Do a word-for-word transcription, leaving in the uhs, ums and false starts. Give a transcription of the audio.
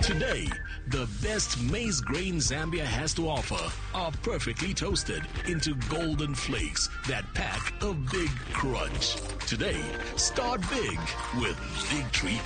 Today, the best maize grain Zambia has to offer are perfectly toasted into golden flakes that pack a big crunch. Today, start big with Big Tree